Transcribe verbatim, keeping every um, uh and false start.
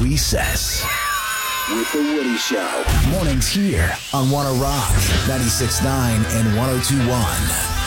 Recess with The Woody Show. Mornings here on Wanna Rock ninety-six point nine and one oh two point one.